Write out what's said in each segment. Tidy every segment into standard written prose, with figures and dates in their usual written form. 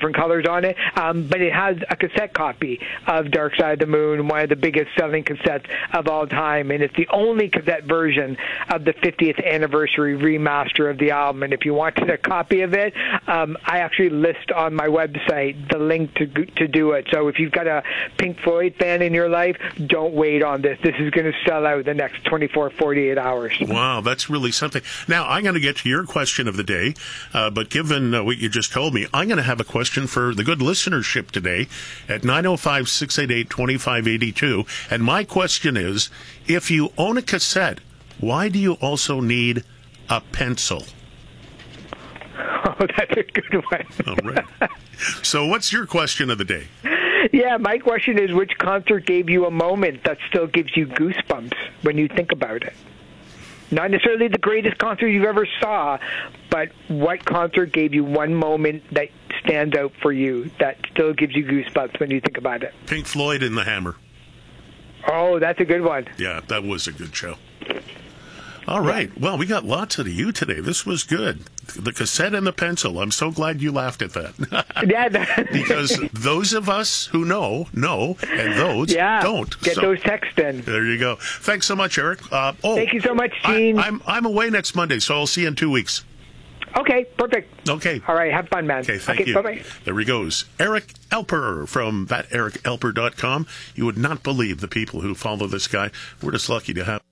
different colors on it. But it has a cassette copy of Dark Side of the Moon, one of the biggest selling cassettes of all time, and it's the only cassette version of the 50th anniversary remaster of the album. And if you wanted a copy of it, I actually list on my website the link to do it. So if you've got a Pink Floyd fan in your life, don't wait on this. This is going to sell out the next 24, 48 hours. Wow, that's really something. Now, I'm going to get to your question of the day, but given what you just told me, I'm going to have a question for the good listenership today at 905-688-2582. And my question is, if you own a cassette, why do you also need a pencil? Oh, that's a good one. All right. So what's your question of the day? Yeah, my question is, which concert gave you a moment that still gives you goosebumps when you think about it? Not necessarily the greatest concert you've ever saw, but what concert gave you one moment that stands out for you that still gives you goosebumps when you think about it? Pink Floyd and the Hammer. Oh, that's a good one. Yeah, that was a good show. All right. Well, we got lots of you today. This was good. The cassette and the pencil. I'm so glad you laughed at that. Yeah. Because those of us who know, and those don't. Get those texts in. There you go. Thanks so much, Eric. Thank you so much, Gene. I'm away next Monday, so I'll see you in 2 weeks. Okay, perfect. Okay. All right, have fun, man. Okay, thank you. Bye-bye. There he goes. Eric Alper from thatericelper.com. You would not believe the people who follow this guy. We're just lucky to have.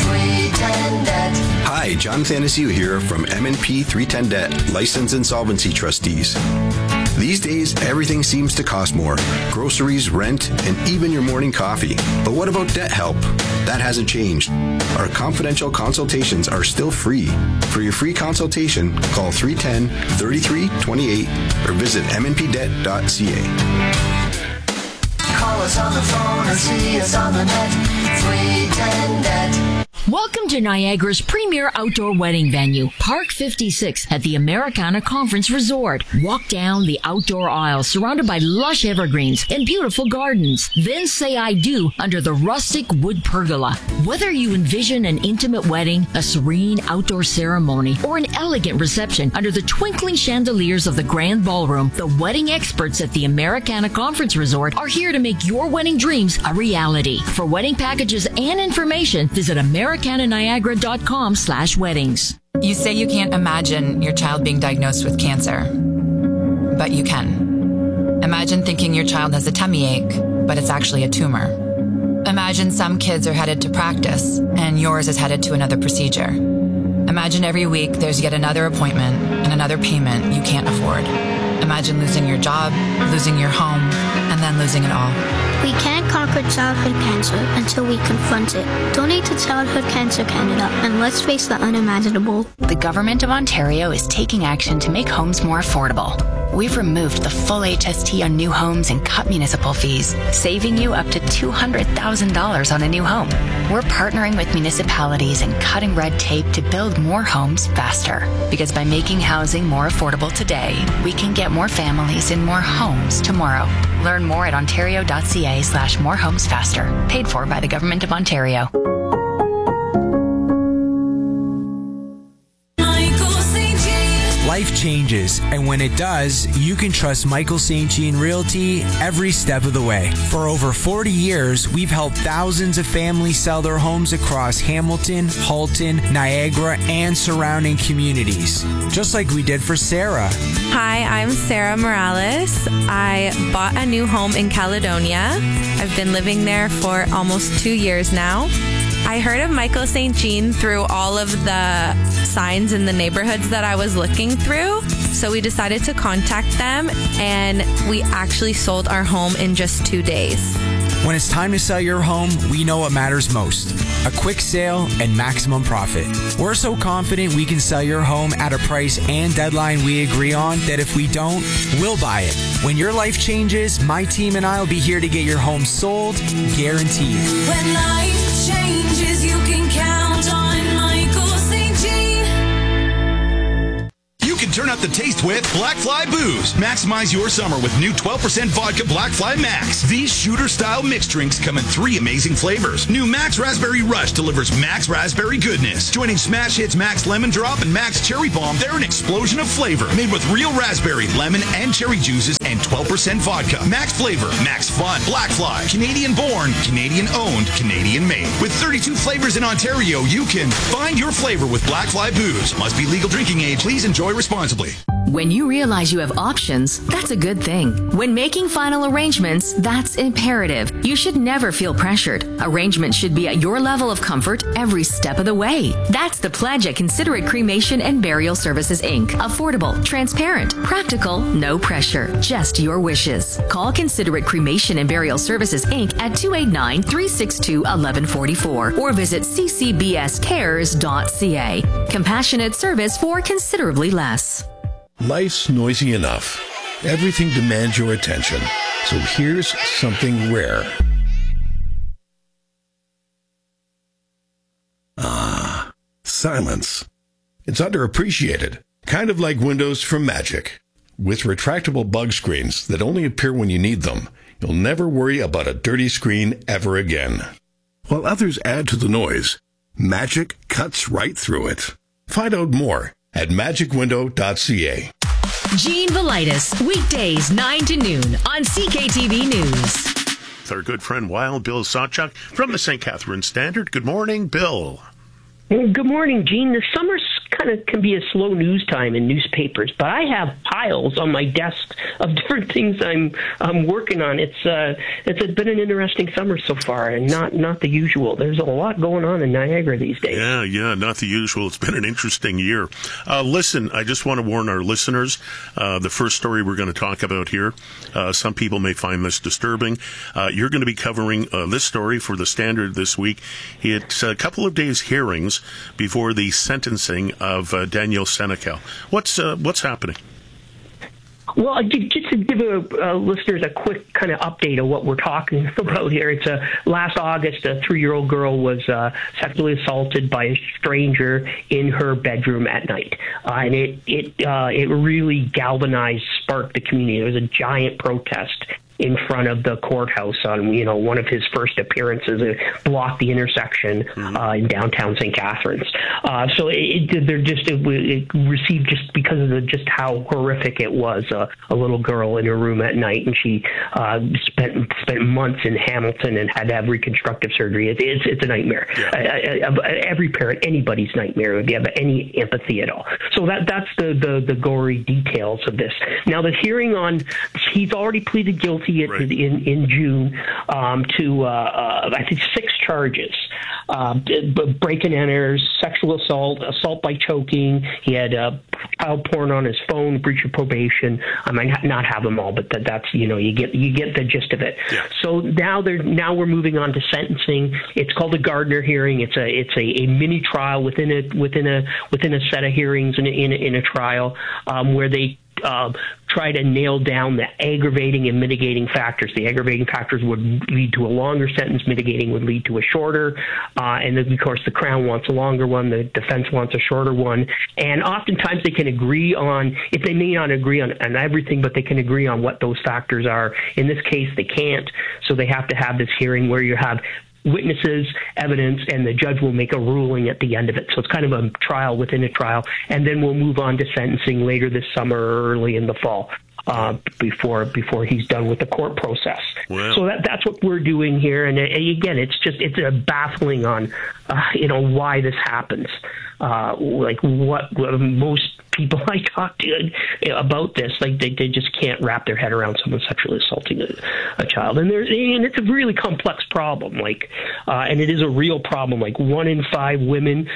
Hi, John Thanasiu here from M&P 310 Debt, License Insolvency Trustees. These days, everything seems to cost more. Groceries, rent, and even your morning coffee. But what about debt help? That hasn't changed. Our confidential consultations are still free. For your free consultation, call 310-3328 or visit mnpdebt.ca. Call us on the phone or see us on the net. 310 Debt. Welcome to Niagara's premier outdoor wedding venue, Park 56 at the Americana Conference Resort. Walk down the outdoor aisle surrounded by lush evergreens and beautiful gardens. Then say I do under the rustic wood pergola. Whether you envision an intimate wedding, a serene outdoor ceremony, or an elegant reception under the twinkling chandeliers of the grand ballroom, the wedding experts at the Americana Conference Resort are here to make your wedding dreams a reality. For wedding packages and information, visit americananiagara.com/weddings. You say you can't imagine your child being diagnosed with cancer, but you can. Imagine thinking your child has a tummy ache, but it's actually a tumor. Imagine some kids are headed to practice, and yours is headed to another procedure. Imagine every week there's yet another appointment and another payment you can't afford. Imagine losing your job, losing your home, and then losing it all. We can't conquer childhood cancer until we confront it. Donate to Childhood Cancer Canada and let's face the unimaginable. The Government of Ontario is taking action to make homes more affordable. We've removed the full HST on new homes and cut municipal fees, saving you up to $200,000 on a new home. We're partnering with municipalities and cutting red tape to build more homes faster. Because by making housing more affordable today, we can get more families in more homes tomorrow. Learn more at ontario.ca/morehomesfaster. Paid for by the Government of Ontario. Life changes, and when it does, you can trust Michael St. Jean Realty every step of the way. For over 40 years, we've helped thousands of families sell their homes across Hamilton, Halton, Niagara, and surrounding communities. Just like we did for Sarah. Hi, I'm Sarah Morales. I bought a new home in Caledonia. I've been living there for almost 2 years now. I heard of Michael St. Jean through all of the signs in the neighborhoods that I was looking through. So we decided to contact them, and we actually sold our home in just 2 days. When it's time to sell your home, we know what matters most. A quick sale and maximum profit. We're so confident we can sell your home at a price and deadline we agree on that if we don't, we'll buy it. When your life changes, my team and I will be here to get your home sold, guaranteed. When life changes, you can count on Michael St. Jean. You can turn up the taste with Black Fly Booze. Maximize your summer with new 12% vodka Black Fly Max. These shooter-style mixed drinks come in 3 amazing flavors. New Max Raspberry Rush delivers Max Raspberry goodness. Joining Smash Hits Max Lemon Drop and Max Cherry Bomb, they're an explosion of flavor. Made with real raspberry, lemon, and cherry juices and 12% vodka. Max flavor, Max fun. Black Fly, Canadian born, Canadian owned, Canadian made. With 32 flavors in Ontario, you can find your flavor with Black Fly Booze. Must be legal drinking age. Please enjoy responsibly. When you realize you have options, that's a good thing. When making final arrangements, that's imperative. You should never feel pressured. Arrangements should be at your level of comfort every step of the way. That's the pledge at Considerate Cremation and Burial Services, Inc. Affordable, transparent, practical, no pressure, just your wishes. Call Considerate Cremation and Burial Services, Inc. at 289-362-1144 or visit ccbscares.ca. Compassionate service for considerably less. Life's noisy enough. Everything demands your attention. So here's something rare. Silence. It's underappreciated. Kind of like windows from Magic. With retractable bug screens that only appear when you need them, you'll never worry about a dirty screen ever again. While others add to the noise, Magic cuts right through it. Find out more at magicwindow.ca. Gene Velitis, weekdays 9 to noon on CKTV News. With our good friend Wild Bill Sawchuk from the St. Catharines Standard. Good morning, Bill. Good morning, Gene. The summer kind of can be a slow news time in newspapers, but I have piles on my desk of different things I'm working on. It's been an interesting summer so far, and not the usual. There's a lot going on in Niagara these days. Yeah, not the usual. It's been an interesting year. Listen, I just want to warn our listeners, the first story we're going to talk about here, some people may find this disturbing. You're going to be covering this story for the Standard this week. It's a couple of days hearings before the sentencing of Daniel Senecal. What's happening? Well, just to give listeners a quick kind of update of what we're talking about here. It's last August, a 3-year-old girl was sexually assaulted by a stranger in her bedroom at night, and it really galvanized, sparked the community. There was a giant protest in front of the courthouse on, one of his first appearances. It blocked the intersection in downtown St. Catharines. So it received, just because of just how horrific it was, a little girl in her room at night, and she spent months in Hamilton and had to have reconstructive surgery. It's a nightmare. Yeah. Every parent, anybody's nightmare if you have any empathy at all. So that's the gory details of this. Now the hearing he's already pleaded guilty in June to I think 6 charges: break and enters, sexual assault by choking. He had child porn on his phone, breach of probation. I might not have them all, but that's you get the gist of it. Yeah. So now we're moving on to sentencing. It's called a Gardner hearing. It's a mini trial within a set of hearings in a trial where they try to nail down the aggravating and mitigating factors. The aggravating factors would lead to a longer sentence. Mitigating would lead to a shorter. And then, of course, the Crown wants a longer one. The defense wants a shorter one. And oftentimes they can agree on, if they may not agree on everything, but they can agree on what those factors are. In this case, they can't. So they have to have this hearing where you have witnesses, evidence, and the judge will make a ruling at the end of it. So it's kind of a trial within a trial, and then we'll move on to sentencing later this summer or early in the fall, before he's done with the court process. Wow. So that's what we're doing here, and again, it's baffling on why this happens. Like what most people I talk to about this, like they just can't wrap their head around someone sexually assaulting a child, and it's a really complex problem. And it is a real problem. Like 1 in 5 women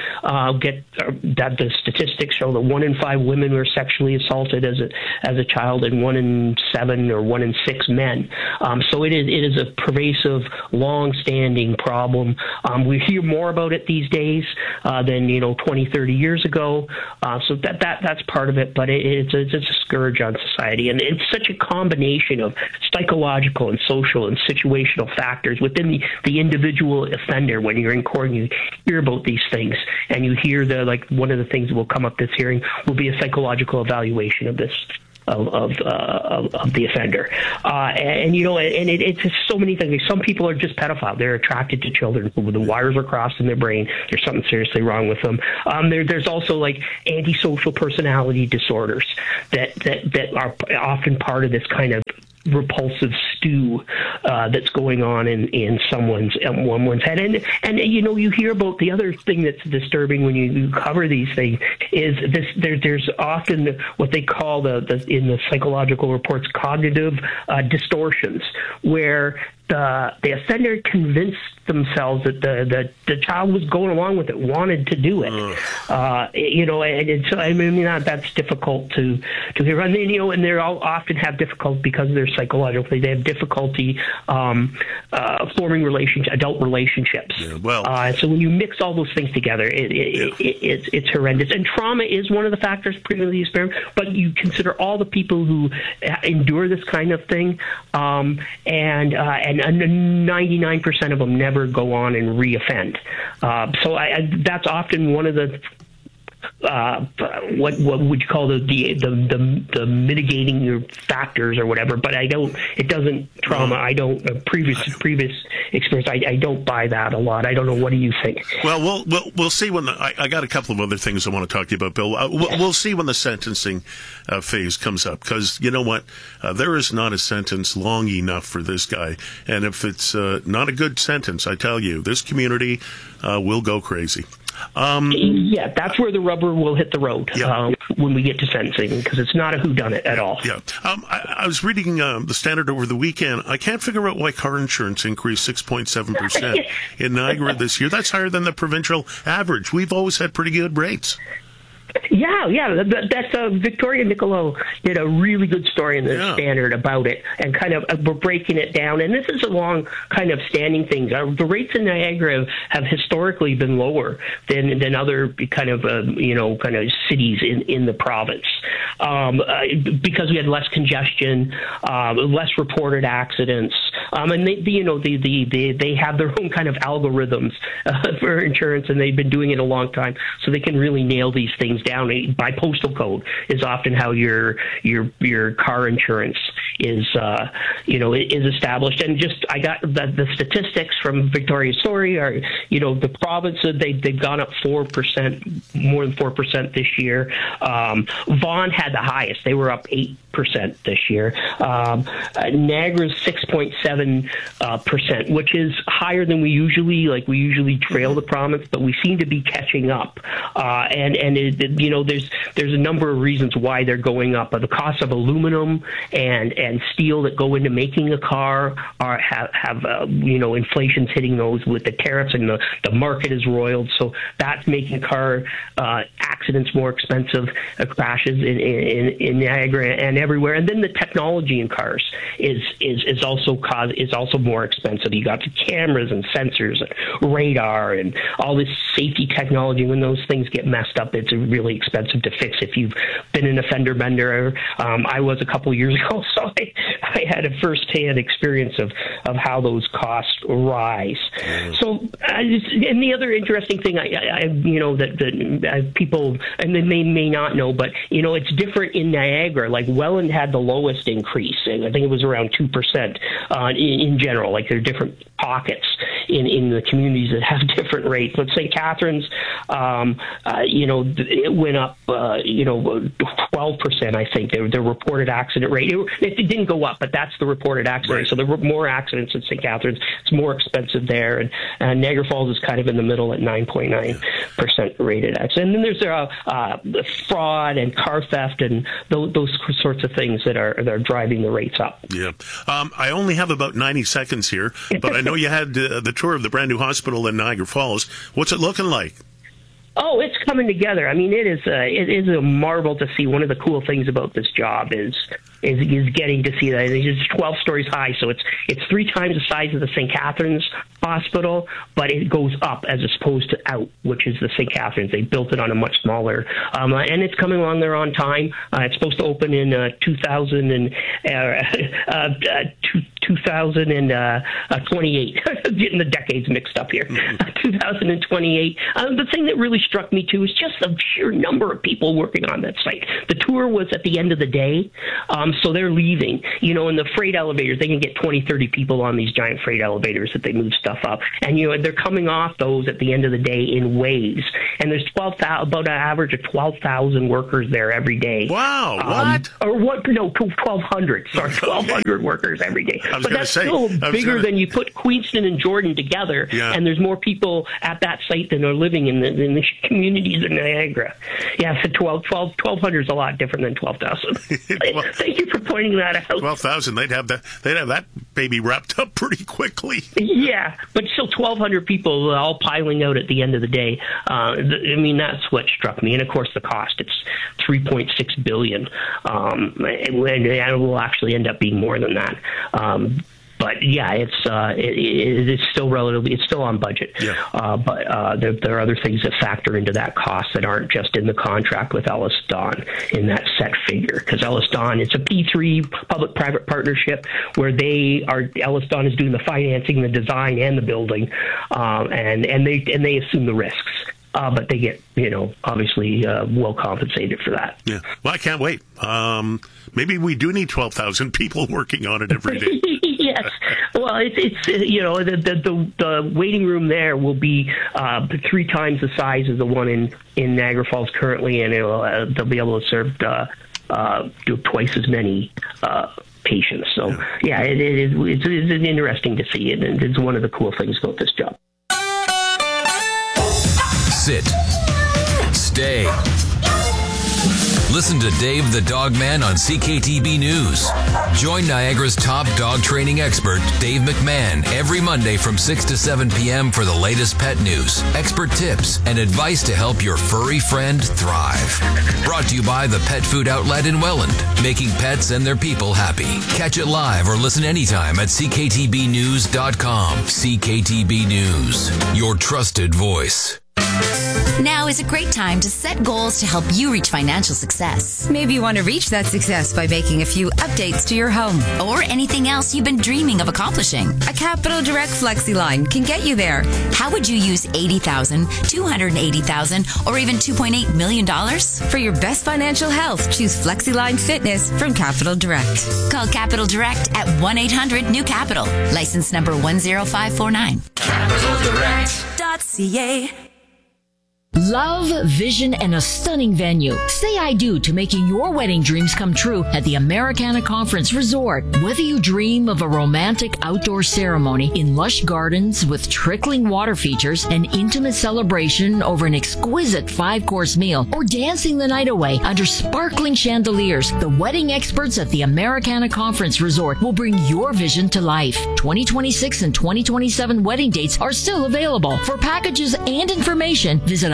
that the statistics show that 1 in 5 women were sexually assaulted as a child, and 1 in 7 or 1 in 6 men. So it is a pervasive, long-standing problem. We hear more about it these days than 20, 30 years ago. So that's that's part of it, but it's a scourge on society, and it's such a combination of psychological and social and situational factors within the individual offender. When you're in court and you hear about these things, and you hear one of the things that will come up this hearing will be a psychological evaluation of this. Of the offender, and it's just so many things. Some people are just pedophiles; they're attracted to children. The wires are crossed in their brain. There's something seriously wrong with them. There's also antisocial personality disorders that are often part of this kind of repulsive stew that's going on in someone's head, and you hear about the other thing that's disturbing when you cover these things is this. There's often what they call in the psychological reports cognitive distortions, where the offender convinced themselves that the child was going along with it, wanted to do it. That's difficult to hear. And then, and they all often have difficulty because they're psychologically. They have difficulty forming adult relationships. Yeah, so when you mix all those things together, it's horrendous. And trauma is one of the factors previously experienced. But you consider all the people who endure this kind of thing, and 99% of them never go on and reoffend. So that's often one of the what would you call the mitigating factors or whatever, but it doesn't trauma. I don't previous experience. I don't buy that a lot. I don't know. What do you think? Well, we'll see when I got a couple of other things I want to talk to you about, Bill. We'll see when the sentencing phase comes up, because you know what, there is not a sentence long enough for this guy, and if it's not a good sentence, I tell you, this community will go crazy. That's where the rubber will hit the road when we get to sentencing, because it's not a whodunit at all. Yeah. I was reading the Standard over the weekend. I can't figure out why car insurance increased 6.7% in Niagara this year. That's higher than the provincial average. We've always had pretty good rates. Yeah. That's Victoria Nicolo did a really good story in the Standard about it, and kind of we're breaking it down. And this is a long kind of standing thing. The rates in Niagara have historically been lower than other kind of cities in the province, because we had less congestion, less reported accidents, and they have their own kind of algorithms for insurance, and they've been doing it a long time, so they can really nail these things down. By postal code is often how your car insurance is established. And just I got the statistics from Victoria's story are the province they've gone up 4%, more than 4% this year. Vaughan had the highest; they were up 8% this year. Niagara's 6.7%, which is higher than we usually trail the province, but we seem to be catching up. There's a number of reasons why they're going up. The cost of aluminum and steel that go into making a car have inflation's hitting those with the tariffs, and the market is roiled. So that's making car accidents more expensive, crashes in Niagara and everywhere. And then the technology in cars is also more expensive. You got the cameras and sensors and radar and all this safety technology. When those things get messed up, it's really expensive to fix. If you've been an offender bender, I was a couple of years ago, so I had a first-hand experience of how those costs rise. So, and the other interesting thing, that people, and they may not know, but it's different in Niagara. Like Welland had the lowest increase, and I think it was around 2% in general. Like there are different pockets in the communities that have different rates. But St. Catharines, it went up, 12%. I think the reported accident rate. It didn't go up, but that's the reported accident rate. So there were more accidents in St. Catharines. It's more expensive there, and Niagara Falls is kind of in the middle at 9.9% rated accident. And then there's fraud and car theft and those sorts of things that are driving the rates up. Yeah. I only have about 90 seconds here, but I know you had the tour of the brand new hospital in Niagara Falls. What's it looking like? Oh, it's coming together. I mean, it is a marvel to see. One of the cool things about this job is getting to see that it's 12 stories high, so it's 3 times the size of the St. Catherine's Hospital, but it goes up as opposed to out, which is the St. Catherine's. They built it on a much smaller, and it's coming along there on time. It's supposed to open in 2028. Getting the decades mixed up here. 2028. The thing that really struck me too is just the sheer number of people working on that site. The tour was at the end of the day, so they're leaving. You know, in the freight elevators, they can get 20, 30 people on these giant freight elevators that they move stuff up, and you know they're coming off those at the end of the day in waves. And there's 12,000, about an average of 12,000 workers there every day. Wow, what? Or what? No, 1,200. Sorry, 1,200 workers every day. But that's still bigger than you put Queenston and Jordan together, and there's more people at that site than are living in the communities in Niagara. Yeah, so 1,200 is a lot different than 12,000. Thank you for pointing that out. 12,000, they'd have that baby wrapped up pretty quickly. Yeah, but still 1,200 people all piling out at the end of the day. I mean, that's what struck me. And of course, the cost, it's $3.6 billion. And it will actually end up being more than that. But yeah, it's still relatively, it's still on budget. Yeah. But there are other things that factor into that cost that aren't just in the contract with Ellis Don in that set figure. Because Ellis Don, it's a P3 public-private partnership where Ellis Don is doing the financing, the design, and the building, and they assume the risks. But they get, obviously well compensated for that. Yeah. Well, I can't wait. Maybe we do need 12,000 people working on it every day. Yes. Well, it's the waiting room there will be 3 times the size of the one in Niagara Falls currently, and they'll be able to serve do twice as many patients. So yeah, it's interesting to see, and it's one of the cool things about this job. Sit. Stay. Listen to Dave the Dog Man on CKTB News. Join Niagara's top dog training expert, Dave McMahon, every Monday from 6 to 7 p.m. for the latest pet news, expert tips, and advice to help your furry friend thrive. Brought to you by the Pet Food Outlet in Welland, making pets and their people happy. Catch it live or listen anytime at cktbnews.com. CKTB News, your trusted voice. Now is a great time to set goals to help you reach financial success. Maybe you want to reach that success by making a few updates to your home. Or anything else you've been dreaming of accomplishing. A Capital Direct FlexiLine can get you there. How would you use $80,000, $280,000, or even $2.8 million? For your best financial health, choose FlexiLine Fitness from Capital Direct. Call Capital Direct at 1-800-NEW-CAPITAL. License number 10549. CapitalDirect.ca. Love, vision, and a stunning venue. Say I do to making your wedding dreams come true at the Americana Conference Resort. Whether you dream of a romantic outdoor ceremony in lush gardens with trickling water features, an intimate celebration over an exquisite 5-course meal, or dancing the night away under sparkling chandeliers, the wedding experts at the Americana Conference Resort will bring your vision to life. 2026 and 2027 wedding dates are still available. For packages and information, visit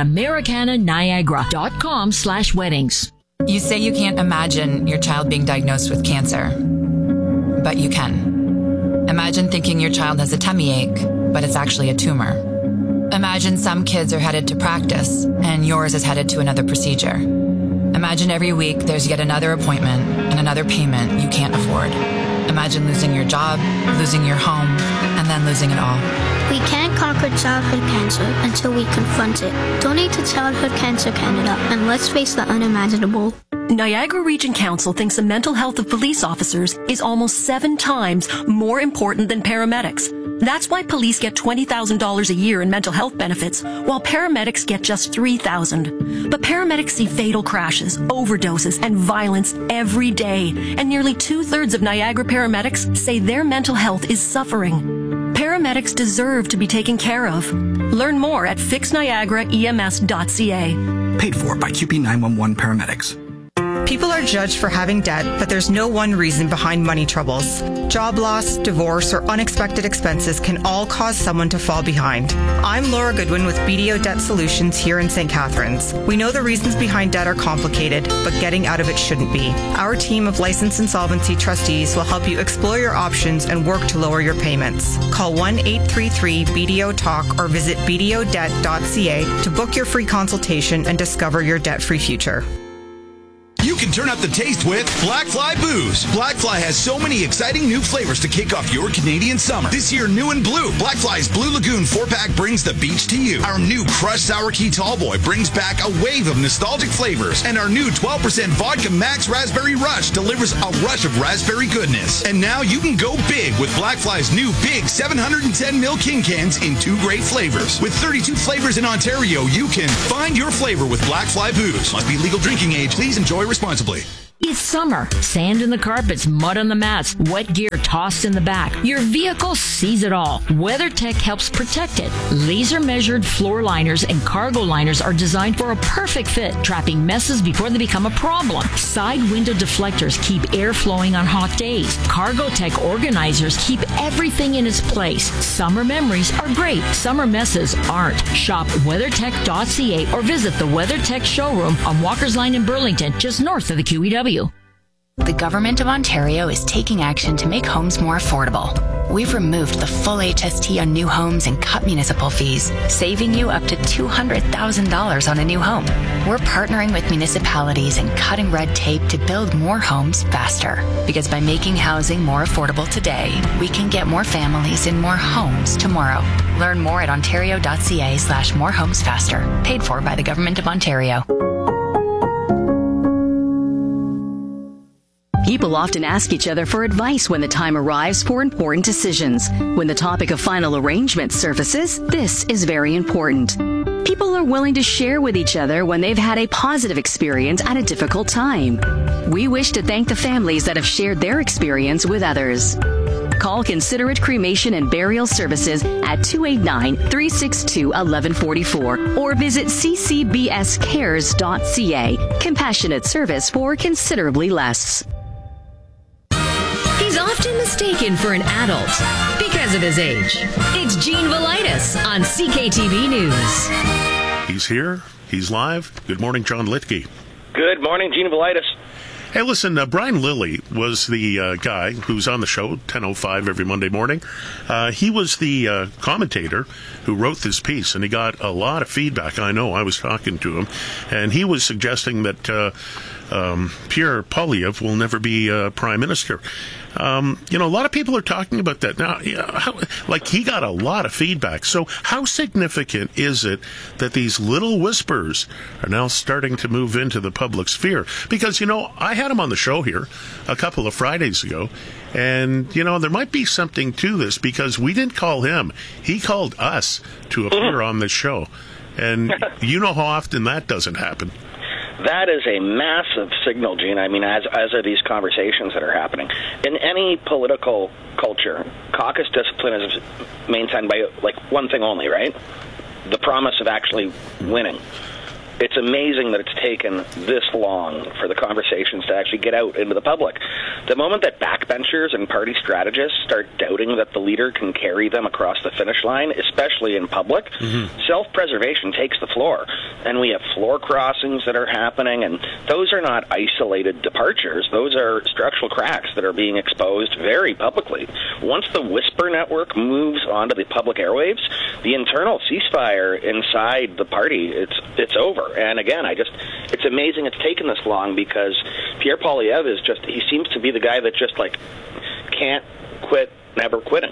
AmericanaNiagara.com/weddings. You say you can't imagine your child being diagnosed with cancer, but you can. Imagine thinking your child has a tummy ache, but it's actually a tumor. Imagine some kids are headed to practice, and yours is headed to another procedure. Imagine every week there's yet another appointment and another payment you can't afford. Imagine losing your job, losing your home, and then losing it all. We can't conquer childhood cancer until we confront it. Donate to Childhood Cancer Canada, and let's face the unimaginable. Niagara Region Council thinks the mental health of police officers is almost 7 times more important than paramedics. That's why police get $20,000 a year in mental health benefits, while paramedics get just $3,000. But paramedics see fatal crashes, overdoses, and violence every day, and nearly 2/3 of Niagara paramedics say their mental health is suffering. Paramedics deserve to be taken care of. Learn more at fixniagaraems.ca. Paid for by QP 911 Paramedics. People are judged for having debt, but there's no one reason behind money troubles. Job loss, divorce, or unexpected expenses can all cause someone to fall behind. I'm Laura Goodwin with BDO Debt Solutions here in St. Catharines. We know the reasons behind debt are complicated, but getting out of it shouldn't be. Our team of licensed insolvency trustees will help you explore your options and work to lower your payments. Call 1-833-BDO-TALK or visit bdodebt.ca to book your free consultation and discover your debt-free future. You can turn up the taste with Black Fly Booze. Black Fly has so many exciting new flavors to kick off your Canadian summer. This year, new and blue, Black Fly's Blue Lagoon 4-pack brings the beach to you. Our new Crushed Sour Key Tallboy brings back a wave of nostalgic flavors. And our new 12% Vodka Max Raspberry Rush delivers a rush of raspberry goodness. And now you can go big with Black Fly's new big 710ml King Cans in 2 great flavors. With 32 flavors in Ontario, you can find your flavor with Black Fly Booze. Must be legal drinking age. Please enjoy responsibly. It's summer. Sand in the carpets, mud on the mats, wet gear tossed in the back. Your vehicle sees it all. WeatherTech helps protect it. Laser-measured floor liners and cargo liners are designed for a perfect fit, trapping messes before they become a problem. Side window deflectors keep air flowing on hot days. CargoTech organizers keep everything in its place. Summer memories are great. Summer messes aren't. Shop WeatherTech.ca or visit the WeatherTech showroom on Walker's Line in Burlington, just north of the QEW. The Government of Ontario is taking action to make homes more affordable. We've removed the full HST on new homes and cut municipal fees, saving you up to $200,000 on a new home. We're partnering with municipalities and cutting red tape to build more homes faster. Because by making housing more affordable today, we can get more families in more homes tomorrow. Learn more at ontario.ca/morehomesfaster. Paid for by the Government of Ontario. People often ask each other for advice when the time arrives for important decisions. When the topic of final arrangement surfaces, this is very important. People are willing to share with each other when they've had a positive experience at a difficult time. We wish to thank the families that have shared their experience with others. Call Considerate Cremation and Burial Services at 289-362-1144 or visit ccbscares.ca. Compassionate service for considerably less. He's often mistaken for an adult because of his age. It's Gene Velitis on CKTB News. He's here. He's live. Good morning, John Litke. Good morning, Gene Velitis. Hey, listen, Brian Lilly was the guy who's on the show, 10:05 every Monday morning. He was the commentator who wrote this piece, and he got a lot of feedback. I know, I was talking to him, and he was suggesting that Pierre Poilievre will never be prime minister. A lot of people are talking about that now. He got a lot of feedback. So how significant is it that these little whispers are now starting to move into the public sphere? Because, I had him on the show here a couple of Fridays ago, and, there might be something to this because we didn't call him. He called us to appear on the show. And you know how often that doesn't happen. That is a massive signal, Gene. I mean, as are these conversations that are happening. In any political culture, caucus discipline is maintained by, one thing only, right? The promise of actually winning. It's amazing that it's taken this long for the conversations to actually get out into the public. The moment that backbenchers and party strategists start doubting that the leader can carry them across the finish line, especially in public, self-preservation takes the floor. And we have floor crossings that are happening, and those are not isolated departures. Those are structural cracks that are being exposed very publicly. Once the Whisper network moves onto the public airwaves, the internal ceasefire inside the party, it's over. And again, it's amazing it's taken this long because Pierre Poilievre he seems to be the guy that just can't quit, never quitting.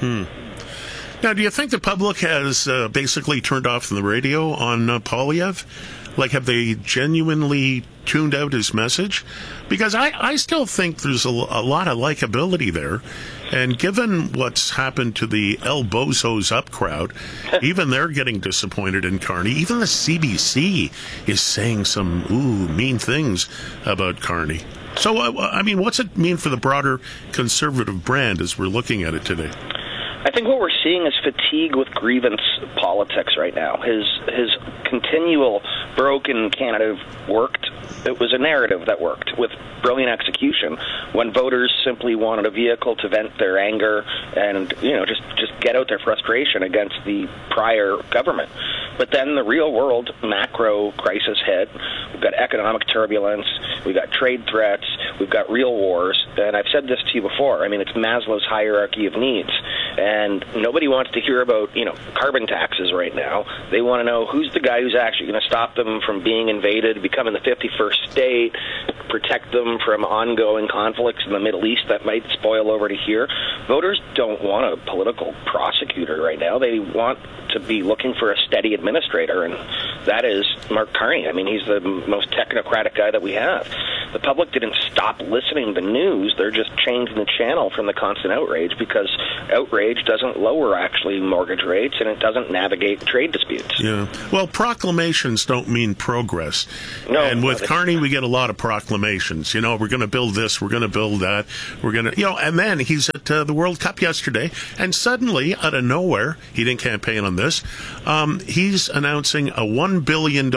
Now, do you think the public has basically turned off the radio on Poilievre? Have they genuinely tuned out his message? Because I still think there's a lot of likability there. And given what's happened to the El Bozos Up crowd, even they're getting disappointed in Carney. Even the CBC is saying some mean things about Carney. So, what's it mean for the broader conservative brand as we're looking at it today? I think what we're seeing is fatigue with grievance politics right now. His continual broken Canada worked. It was a narrative that worked with brilliant execution when voters simply wanted a vehicle to vent their anger and, just get out their frustration against the prior government. But then the real world macro crisis hit. We've got economic turbulence. We've got trade threats. We've got real wars. And I've said this to you before. I mean, it's Maslow's hierarchy of needs. And nobody wants to hear about, carbon taxes right now. They want to know who's the guy who's actually going to stop them from being invaded, becoming the 51st state, protect them from ongoing conflicts in the Middle East that might spoil over to here. Voters don't want a political prosecutor right now. They want to be looking for a steady administrator, and that is Mark Carney. I mean, he's the most technocratic guy that we have. The public didn't stop listening to news. They're just changing the channel from the constant outrage, because outrage doesn't lower, actually, mortgage rates, and it doesn't navigate trade disputes. Yeah. Well, proclamations don't mean progress. No, and with Carney, we get a lot of proclamations. We're going to build this, we're going to build that, we're going to, and then he's at the World Cup yesterday, and suddenly, out of nowhere, he didn't campaign on this, he's announcing a $1 billion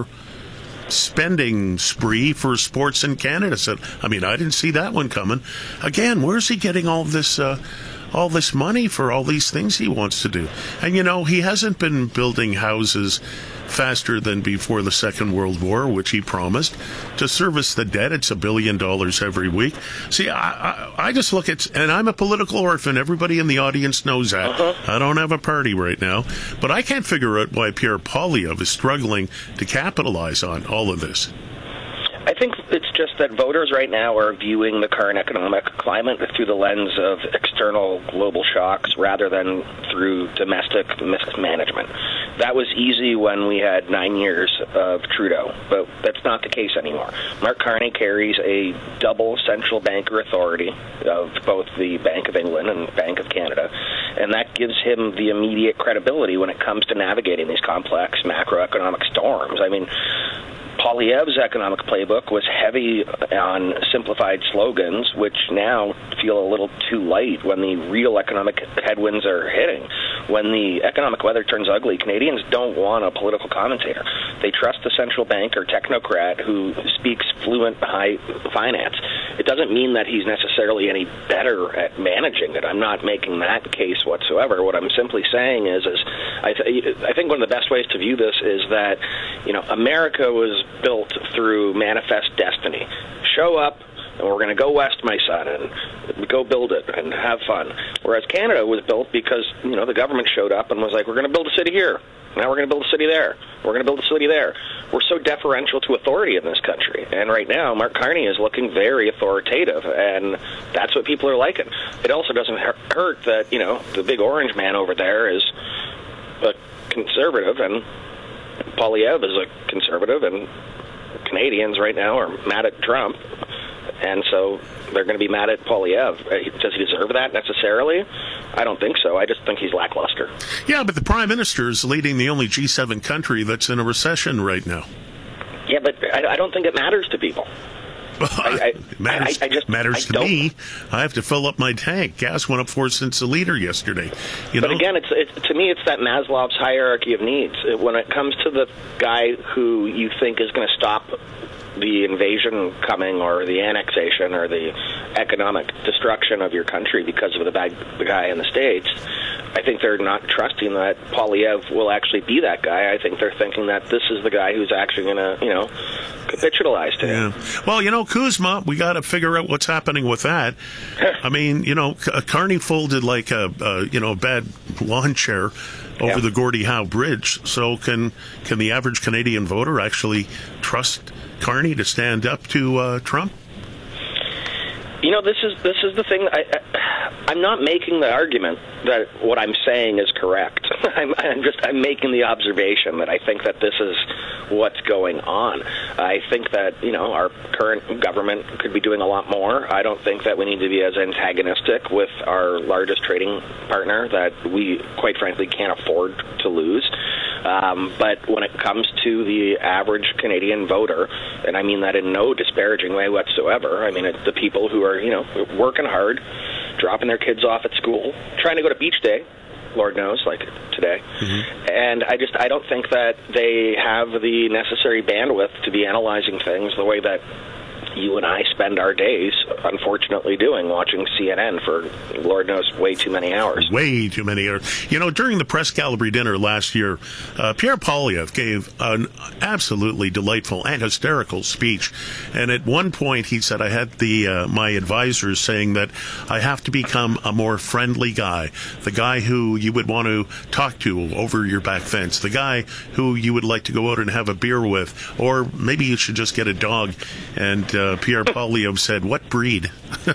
spending spree for sports in Canada. So, I didn't see that one coming. Again, where's he getting all this money for all these things he wants to do? And, he hasn't been building houses faster than before the Second World War, which he promised. To service the debt, it's $1 billion every week. See, I just look at, and I'm a political orphan. Everybody in the audience knows that. I don't have a party right now. But I can't figure out why Pierre Poilievre is struggling to capitalize on all of this. I think it's just that voters right now are viewing the current economic climate through the lens of external global shocks rather than through domestic mismanagement. That was easy when we had 9 years of Trudeau, but that's not the case anymore. Mark Carney carries a double central banker authority of both the Bank of England and Bank of Canada, and that gives him the immediate credibility when it comes to navigating these complex macroeconomic storms. Poilievre's economic playbook was heavy on simplified slogans, which now feel a little too light when the real economic headwinds are hitting. When the economic weather turns ugly, Canadians don't want a political commentator. They trust the central bank or technocrat who speaks fluent high finance. It doesn't mean that he's necessarily any better at managing it. I'm not making that case whatsoever. What I'm simply saying is I think one of the best ways to view this is that, America was built through manifest destiny. Show up, and we're going to go west, my son, and go build it and have fun. Whereas Canada was built because, the government showed up and was like, we're going to build a city here. Now we're going to build a city there. We're going to build a city there. We're so deferential to authority in this country. And right now, Mark Carney is looking very authoritative, and that's what people are liking. It also doesn't hurt that, the big orange man over there is a conservative, and Poilievre is a conservative, and Canadians right now are mad at Trump, and so they're going to be mad at Poilievre. Does he deserve that necessarily? I don't think so. I just think he's lackluster. Yeah, but the Prime Minister is leading the only G7 country that's in a recession right now. Yeah, but I don't think it matters to people. It matters to me. I have to fill up my tank. Gas went up 4 cents a liter yesterday. But again, to me, it's that Maslow's hierarchy of needs. When it comes to the guy who you think is going to stop the invasion coming, or the annexation, or the economic destruction of your country because of the guy in the States, I think they're not trusting that Poilievre will actually be that guy. I think they're thinking that this is the guy who's actually going to, capitulate to him. Well, Kuzma, we got to figure out what's happening with that. Carney folded like a bad lawn chair over the Gordie Howe Bridge. So can the average Canadian voter actually trust Carney to stand up to Trump? This is the thing. I'm not making the argument that what I'm saying is correct. I'm making the observation that I think that this is what's going on. I think that our current government could be doing a lot more. I don't think that we need to be as antagonistic with our largest trading partner that we, quite frankly, can't afford to lose. But when it comes to the average Canadian voter, and I mean that in no disparaging way whatsoever, I mean it's the people who are, working hard, dropping their kids off at school, trying to go to beach day, Lord knows, like today. And I don't think that they have the necessary bandwidth to be analyzing things the way that you and I spend our days, unfortunately, watching CNN for, Lord knows, way too many hours. Way too many hours. You know, during the press gallery dinner last year, Pierre Poilievre gave an absolutely delightful and hysterical speech. And at one point, he said, I had my advisors saying that I have to become a more friendly guy, the guy who you would want to talk to over your back fence, the guy who you would like to go out and have a beer with, or maybe you should just get a dog. And Pierre Poilievre said, what breed?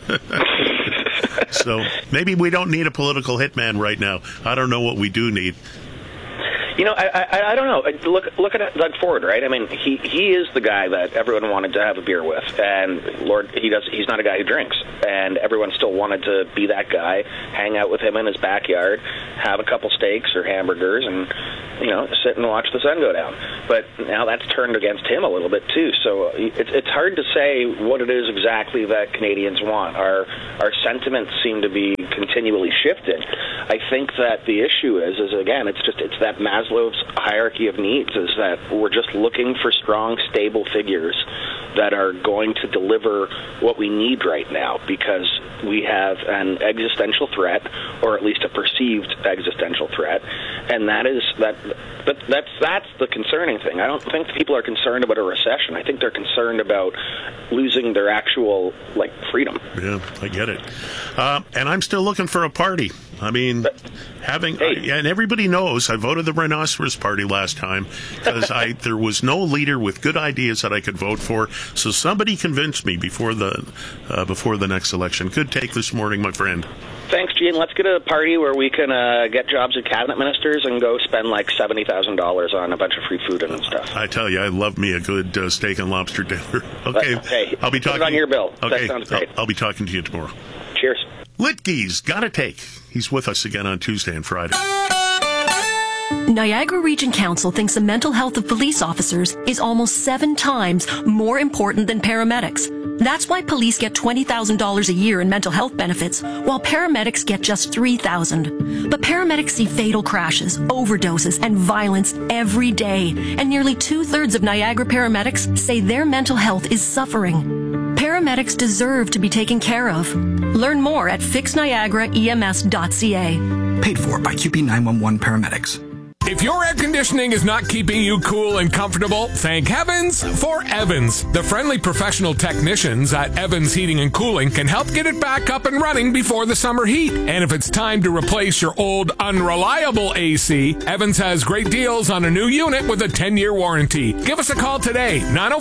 So maybe we don't need a political hitman right now. I don't know what we do need. You know, I don't know. Look at Doug Ford, right? I mean, he is the guy that everyone wanted to have a beer with, and he's not a guy who drinks, and everyone still wanted to be that guy, hang out with him in his backyard, have a couple steaks or hamburgers, and sit and watch the sun go down. But now that's turned against him a little bit too. So it's hard to say what it is exactly that Canadians want. Our sentiments seem to be continually shifting. I think that the issue is again, it's that Maslow's hierarchy of needs, is that we're just looking for strong, stable figures that are going to deliver what we need right now, because we have an existential threat, or at least a perceived existential threat, and that's the concerning thing. I don't think people are concerned about a recession. I think they're concerned about losing their actual freedom. Yeah, I get it. And I'm still looking for a party. I mean, and everybody knows I voted the Rhinoceros Party last time because there was no leader with good ideas that I could vote for. So somebody convinced me before the next election. Good take this morning, my friend. Thanks, Gene. Let's get a party where we can get jobs as cabinet ministers and go spend $70,000 on a bunch of free food and stuff. I tell you, I love me a good steak and lobster dinner. Okay, hey, I'll be talking. Put it on your bill. Okay, that sounds great. I'll be talking to you tomorrow. Cheers. Litke's Gotta Take. He's with us again on Tuesday and Friday. Niagara Region Council thinks the mental health of police officers is almost 7 times more important than paramedics. That's why police get $20,000 a year in mental health benefits, while paramedics get just $3,000. But paramedics see fatal crashes, overdoses, and violence every day, and nearly 2/3 of Niagara paramedics say their mental health is suffering. Paramedics deserve to be taken care of. Learn more at fixniagaraems.ca. Paid for by QP 911 paramedics. If your air conditioning is not keeping you cool and comfortable, thank heavens for Evans. The friendly professional technicians at Evans Heating and Cooling can help get it back up and running before the summer heat. And if it's time to replace your old unreliable AC, Evans has great deals on a new unit with a 10-year warranty. Give us a call today,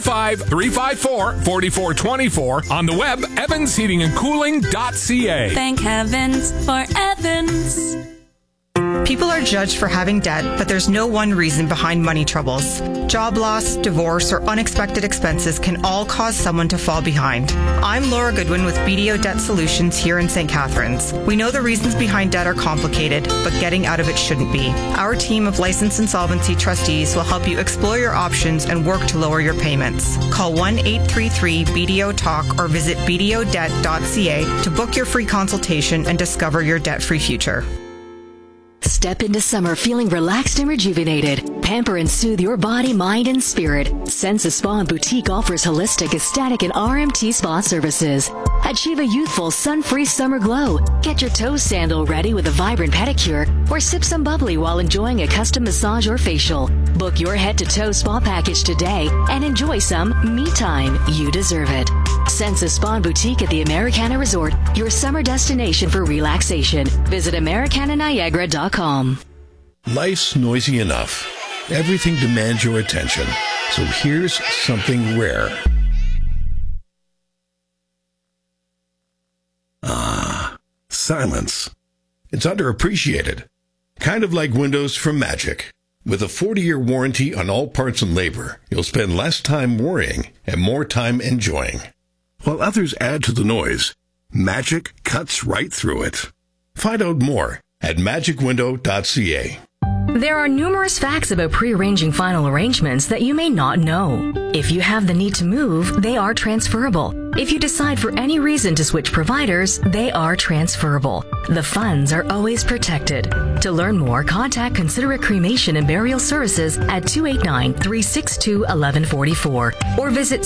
905-354-4424, on the web, evansheatingandcooling.ca. Thank heavens for Evans. People are judged for having debt, but there's no one reason behind money troubles. Job loss, divorce, or unexpected expenses can all cause someone to fall behind. I'm Laura Goodwin with BDO Debt Solutions here in St. Catharines. We know the reasons behind debt are complicated, but getting out of it shouldn't be. Our team of licensed insolvency trustees will help you explore your options and work to lower your payments. Call 1-833-BDO-TALK or visit bdodebt.ca to book your free consultation and discover your debt-free future. Step into summer feeling relaxed and rejuvenated. Pamper and soothe your body, mind, and spirit. Sensa Spa and Boutique offers holistic, aesthetic, and RMT spa services. Achieve a youthful, sun-free summer glow. Get your toe sandal ready with a vibrant pedicure, or sip some bubbly while enjoying a custom massage or facial. Book your head-to-toe spa package today and enjoy some me time. You deserve it. Sensa Spa and Boutique at the Americana Resort, your summer destination for relaxation. Visit AmericanaNiagara.com. Life's noisy enough. Everything demands your attention. So here's something rare. Silence. It's underappreciated. Kind of like windows from Magic. With a 40-year warranty on all parts and labor, you'll spend less time worrying and more time enjoying. While others add to the noise, Magic cuts right through it. Find out more at magicwindow.ca. There are numerous facts about pre-arranging final arrangements that you may not know. If you have the need to move, they are transferable. If you decide for any reason to switch providers, they are transferable. The funds are always protected. To learn more, contact Considerate Cremation and Burial Services at 289-362-1144 or visit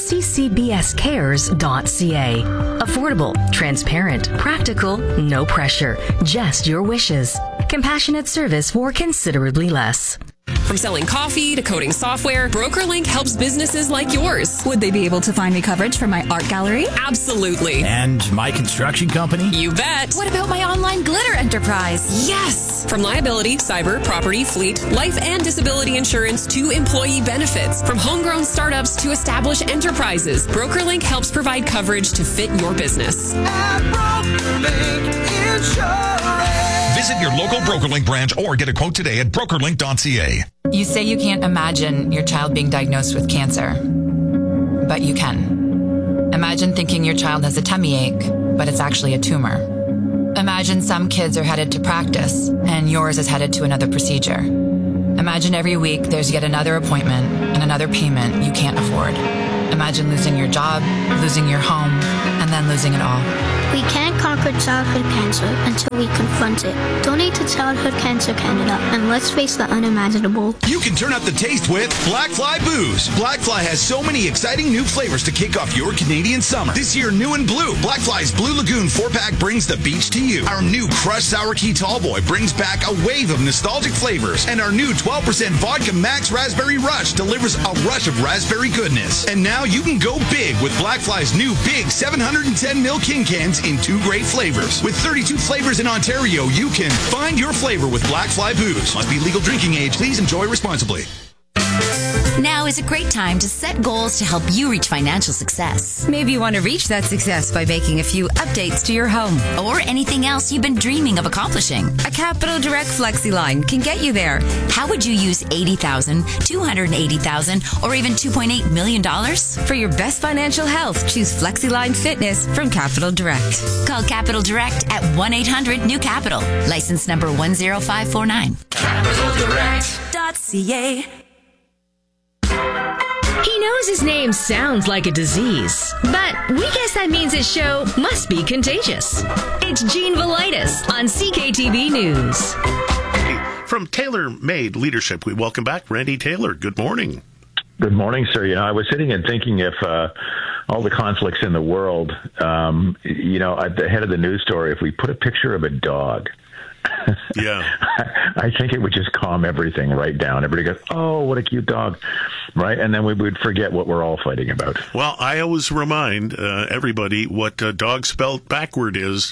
ccbscares.ca. Affordable, transparent, practical, no pressure, just your wishes. Compassionate service for considerably less. From selling coffee to coding software, BrokerLink helps businesses like yours. Would they be able to find me coverage for my art gallery? Absolutely. And my construction company? You bet. What about my online glitter enterprise? Yes! From liability, cyber, property, fleet, life and disability insurance to employee benefits. From homegrown startups to established enterprises, BrokerLink helps provide coverage to fit your business. At BrokerLink Insurance. Visit your local BrokerLink branch or get a quote today at brokerlink.ca. You say you can't imagine your child being diagnosed with cancer, but you can. Imagine thinking your child has a tummy ache, but it's actually a tumor. Imagine some kids are headed to practice and yours is headed to another procedure. Imagine every week there's yet another appointment and another payment you can't afford. Imagine losing your job, losing your home, and then losing it all. We can't conquer childhood cancer until we confront it. Donate to Childhood Cancer Canada and let's face the unimaginable. You can turn up the taste with Black Fly Booze. Black Fly has so many exciting new flavors to kick off your Canadian summer. This year, new and blue, Black Fly's Blue Lagoon 4-pack brings the beach to you. Our new Crushed Sour Key Tallboy brings back a wave of nostalgic flavors. And our new 12% Vodka Max Raspberry Rush delivers a rush of raspberry goodness. And now you can go big with Black Fly's new big 710ml King Cans in 2 great flavors. With 32 flavors in Ontario, you can find your flavor with Black Fly Booze. Must be legal drinking age. Please enjoy responsibly. Now is a great time to set goals to help you reach financial success. Maybe you want to reach that success by making a few updates to your home. Or anything else you've been dreaming of accomplishing. A Capital Direct FlexiLine can get you there. How would you use $80,000, $280,000, or even $2.8 million? For your best financial health, choose FlexiLine Fitness from Capital Direct. Call Capital Direct at 1-800-NEW-CAPITAL. License number 10549. CapitalDirect.ca. He knows his name sounds like a disease, but we guess that means his show must be contagious. It's Gene Velitis on CKTB News. From Taylor Made Leadership, we welcome back Randy Taylor. Good morning. Good morning, sir. You know, I was sitting and thinking if all the conflicts in the world, you know, at the head of the news story, if we put a picture of a dog, yeah, I think it would just calm everything right down. Everybody goes, "Oh, what a cute dog," right? And then we would forget what we're all fighting about. Well, I always remind everybody what dog spelled backward is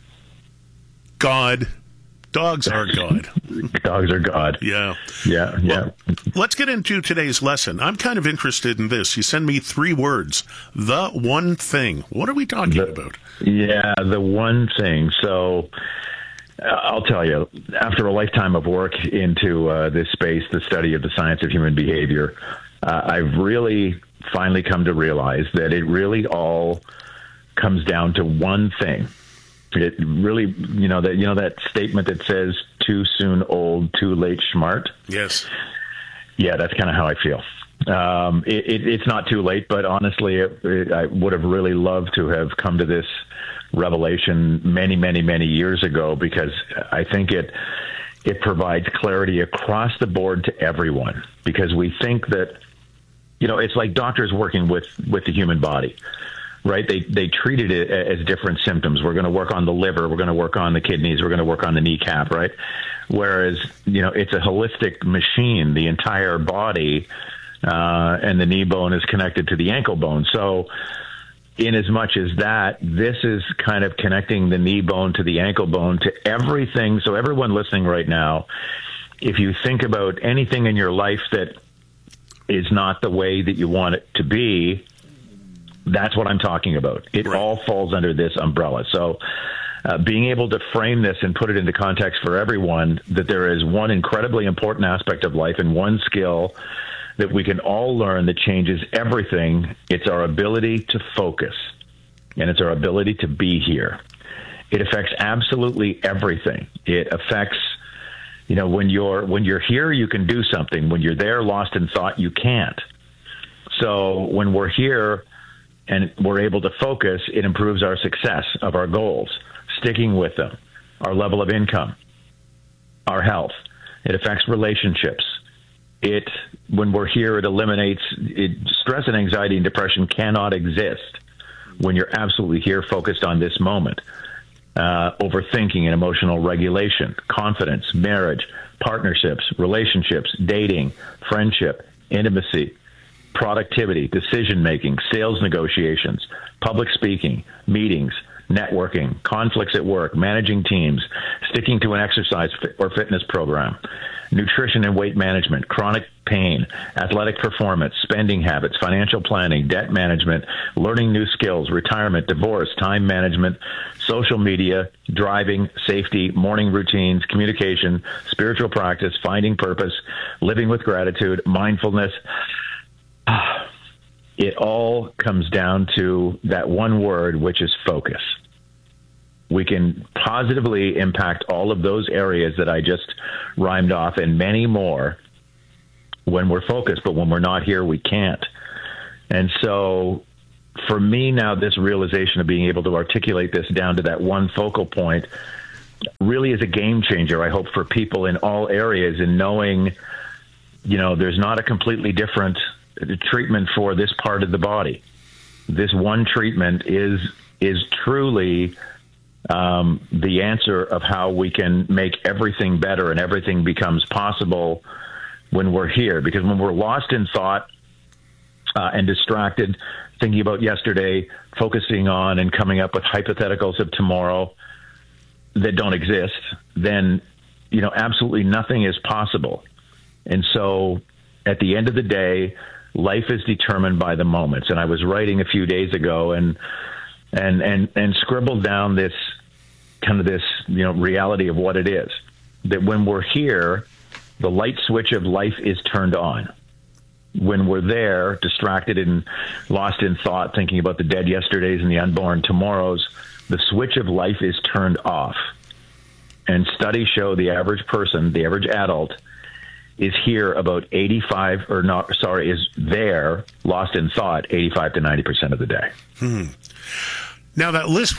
God. Dogs are God. Dogs are God. Yeah. Yeah, yeah. Well, let's get into today's lesson. I'm kind of interested in this. You send me 3 words. The one thing. What are we talking about? Yeah, the one thing. So I'll tell you, after a lifetime of work into this space, the study of the science of human behavior, I've really finally come to realize that it really all comes down to one thing. It really, you know that statement that says "too soon old, too late smart." Yes. Yeah, that's kind of how I feel. It's not too late, but honestly, I would have really loved to have come to this revelation many, many, many years ago, because I think it provides clarity across the board to everyone. Because we think that, you know, it's like doctors working with the human body. Right? They treated it as different symptoms. We're going to work on the liver. We're going to work on the kidneys. We're going to work on the kneecap, right? Whereas, you know, it's a holistic machine. The entire body and the knee bone is connected to the ankle bone. So in as much as that, this is kind of connecting the knee bone to the ankle bone to everything. So everyone listening right now, if you think about anything in your life that is not the way that you want it to be, that's what I'm talking about. It all falls under this umbrella. So being able to frame this and put it into context for everyone, that there is one incredibly important aspect of life and one skill that we can all learn that changes everything. It's our ability to focus, and it's our ability to be here. It affects absolutely everything. It affects when you're here, you can do something. When you're there, lost in thought, you can't. So when we're here and we're able to focus, it improves our success of our goals, sticking with them, our level of income, our health. It affects relationships. When we're here, it eliminates stress and anxiety and depression cannot exist when you're absolutely here focused on this moment. Overthinking and emotional regulation, confidence, marriage, partnerships, relationships, dating, friendship, intimacy, productivity, decision-making, sales negotiations, public speaking, meetings, networking, conflicts at work, managing teams, sticking to an exercise or fitness program, nutrition and weight management, chronic pain, athletic performance, spending habits, financial planning, debt management, learning new skills, retirement, divorce, time management, social media, driving, safety, morning routines, communication, spiritual practice, finding purpose, living with gratitude, mindfulness. It all comes down to that one word, which is focus. We can positively impact all of those areas that I just rhymed off and many more when we're focused, but when we're not here, we can't. And so for me now, this realization of being able to articulate this down to that one focal point really is a game changer, I hope, for people in all areas, in knowing, there's not a completely different treatment for this part of the body. This one treatment is truly the answer of how we can make everything better and everything becomes possible when we're here. Because when we're lost in thought and distracted, thinking about yesterday, focusing on and coming up with hypotheticals of tomorrow that don't exist, then, absolutely nothing is possible. And so at the end of the day, life is determined by the moments. And I was writing a few days ago and scribbled down this reality of what it is, that when we're here, the light switch of life is turned on. When we're there, distracted and lost in thought, thinking about the dead yesterdays and the unborn tomorrows, the switch of life is turned off. And studies show the average person, the average adult, is here about is there, lost in thought, 85 to 90% of the day. Now, that list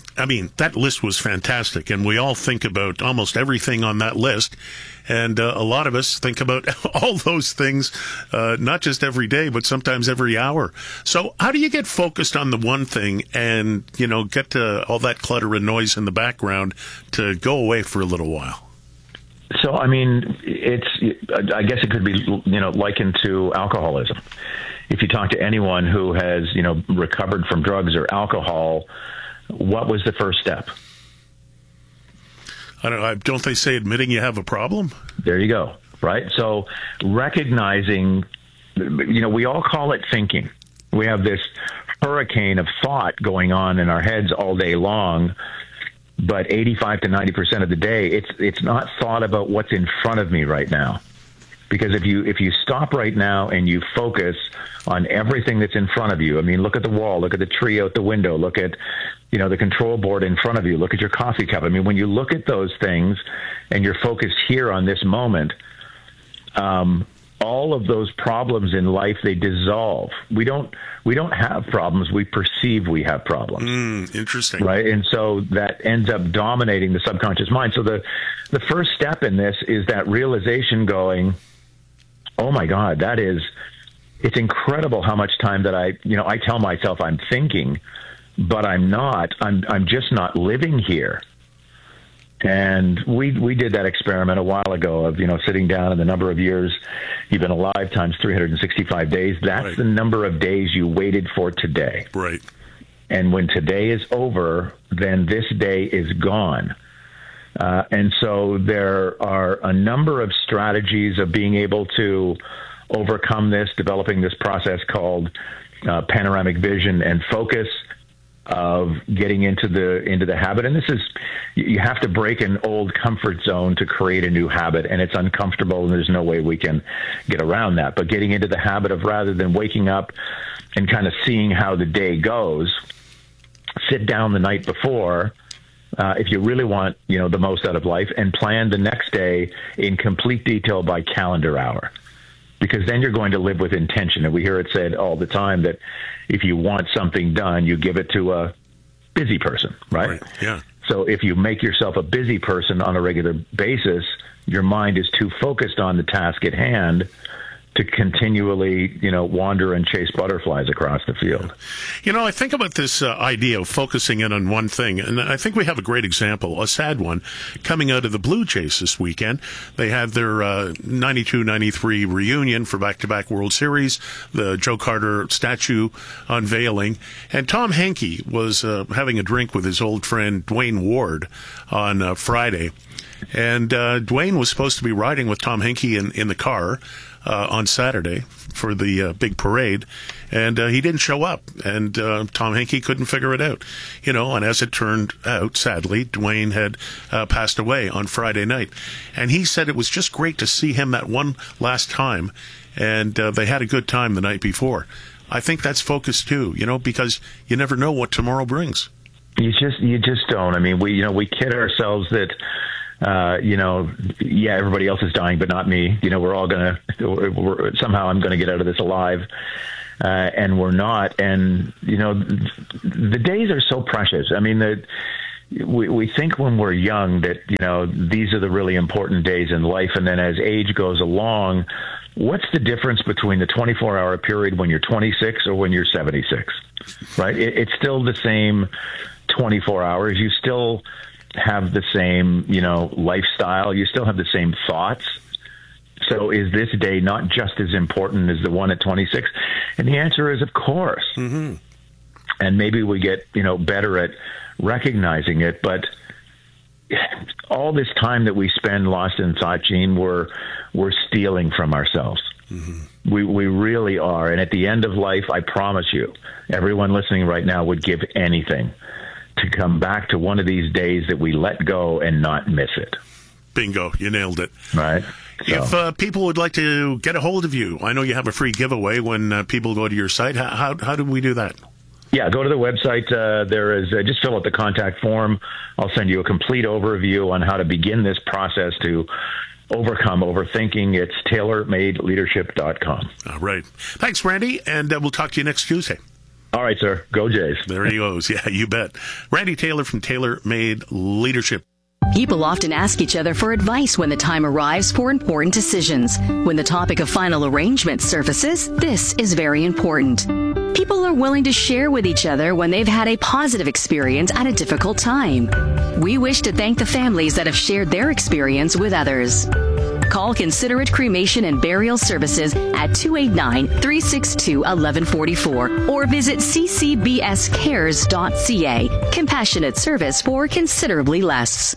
was fantastic, and we all think about almost everything on that list, and a lot of us think about all those things, not just every day, but sometimes every hour. So how do you get focused on the one thing and, get to all that clutter and noise in the background to go away for a little while? So, I guess it could be, likened to alcoholism. If you talk to anyone who has, recovered from drugs or alcohol, what was the first step? Don't they say admitting you have a problem? There you go. Right. So recognizing, we all call it thinking. We have this hurricane of thought going on in our heads all day long. But 85 to 90% of the day, it's not thought about what's in front of me right now. Because if you stop right now and you focus on everything that's in front of you, look at the wall, look at the tree out the window, look at, the control board in front of you, look at your coffee cup. When you look at those things and you're focused here on this moment, all of those problems in life, they dissolve. We don't have problems. We perceive we have problems. Interesting. Right. And so that ends up dominating the subconscious mind. So the first step in this is that realization going, oh my God, it's incredible how much time that I tell myself I'm thinking, but I'm not. I'm just not living here. And we did that experiment a while ago of, sitting down and the number of years you've been alive times 365 days. That's right. The number of days you waited for today. Right. And when today is over, then this day is gone. And so there are a number of strategies of being able to overcome this, developing this process called panoramic vision and focus, of getting into the habit. And this is, you have to break an old comfort zone to create a new habit, and it's uncomfortable and there's no way we can get around that. But getting into the habit of, rather than waking up and kind of seeing how the day goes, sit down the night before, if you really want, the most out of life, and plan the next day in complete detail by calendar hour. Because then you're going to live with intention. And we hear it said all the time that if you want something done, you give it to a busy person, right? Yeah. So if you make yourself a busy person on a regular basis, your mind is too focused on the task at hand to continually, wander and chase butterflies across the field. I think about this idea of focusing in on one thing, and I think we have a great example, a sad one, coming out of the Blue Jays this weekend. They had their 92-93 reunion for back-to-back World Series, the Joe Carter statue unveiling, and Tom Henke was having a drink with his old friend Dwayne Ward on Friday. And Dwayne was supposed to be riding with Tom Henke in the car on Saturday for the big parade, and he didn't show up, and Tom Henke couldn't figure it out. And as it turned out, sadly, Dwayne had passed away on Friday night. And he said it was just great to see him that one last time, and they had a good time the night before. I think that's focus too, because you never know what tomorrow brings. You just don't. I mean, we kid ourselves that, everybody else is dying, but not me. We're all somehow I'm going to get out of this alive. And we're not. And, the days are so precious. I mean, we think when we're young that, these are the really important days in life. And then as age goes along, what's the difference between the 24-hour period when you're 26 or when you're 76, right? It's still the same 24 hours. You still have the same, lifestyle. You still have the same thoughts. So is this day not just as important as the one at 26? And the answer is, of course. Mm-hmm. And maybe we get, better at recognizing it. But all this time that we spend lost in thought, Gene, we're stealing from ourselves. Mm-hmm. We really are. And at the end of life, I promise you, everyone listening right now would give anything to come back to one of these days that we let go and not miss it. Bingo. You nailed it. Right. So. If people would like to get a hold of you, I know you have a free giveaway when people go to your site. How do we do that? Yeah, go to the website. There is just fill out the contact form. I'll send you a complete overview on how to begin this process to overcome overthinking. It's tailormadeleadership.com. All right. Thanks, Randy, and we'll talk to you next Tuesday. All right, sir. Go Jays. There he goes. Yeah, you bet. Randy Taylor from Tailor Made Leadership. People often ask each other for advice when the time arrives for important decisions. When the topic of final arrangement surfaces, this is very important. People are willing to share with each other when they've had a positive experience at a difficult time. We wish to thank the families that have shared their experience with others. Call Considerate Cremation and Burial Services at 289-362-1144 or visit ccbscares.ca. Compassionate service for considerably less.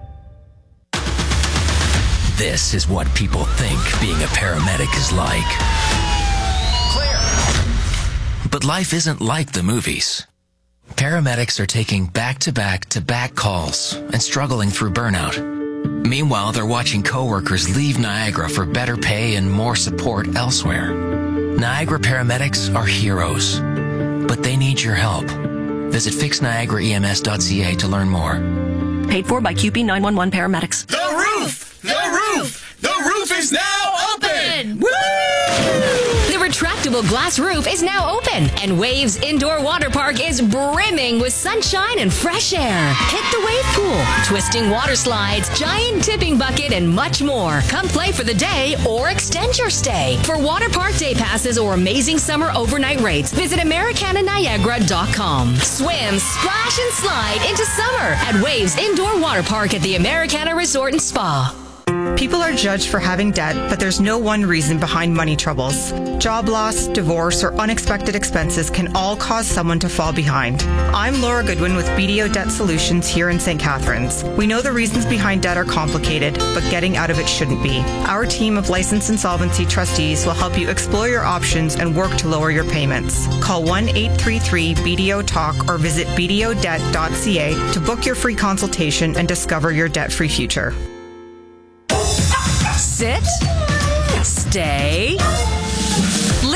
This is what people think being a paramedic is like. Clear. But life isn't like the movies. Paramedics are taking back-to-back-to-back calls and struggling through burnout. Meanwhile, they're watching coworkers leave Niagara for better pay and more support elsewhere. Niagara paramedics are heroes, but they need your help. Visit fixniagaraems.ca to learn more. Paid for by QP 911 paramedics. The roof! The roof! The roof is now open! Woo! The retractable glass roof is now open, and Waves Indoor Water Park is brimming with sunshine and fresh air. Hit the wave pool, twisting water slides, giant tipping bucket, and much more. Come play for the day or extend your stay. For water park day passes or amazing summer overnight rates, visit AmericanaNiagara.com. Swim, splash, and slide into summer at Waves Indoor Water Park at the Americana Resort and Spa. People are judged for having debt, but there's no one reason behind money troubles. Job loss, divorce, or unexpected expenses can all cause someone to fall behind. I'm Laura Goodwin with BDO Debt Solutions here in St. Catharines. We know the reasons behind debt are complicated, but getting out of it shouldn't be. Our team of licensed insolvency trustees will help you explore your options and work to lower your payments. Call 1-833-BDO-TALK or visit bdodebt.ca to book your free consultation and discover your debt-free future. Sit, stay, listen.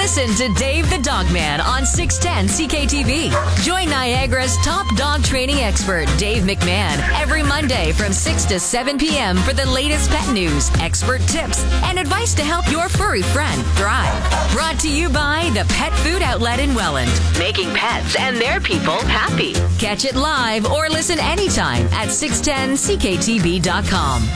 Listen to Dave the Dog Man on 610 CKTV. Join Niagara's top dog training expert, Dave McMahon, every Monday from 6 to 7 p.m. for the latest pet news, expert tips, and advice to help your furry friend thrive. Brought to you by the Pet Food Outlet in Welland, making pets and their people happy. Catch it live or listen anytime at 610CKTV.com.